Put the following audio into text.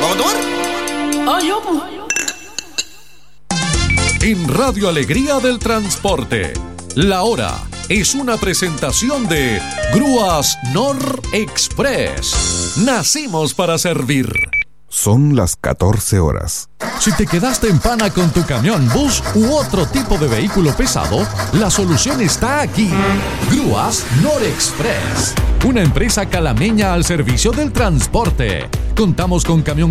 ¿Vamos a tomar? Yo, pues. En Radio Alegría del Transporte, la hora es una presentación de Grúas Nor Express. Nacimos para servir. Son las 14 horas. Si te quedaste en pana con tu camión, bus u otro tipo de vehículo pesado, la solución está aquí. Grúas Nor Express, una empresa calameña al servicio del transporte. Contamos con camión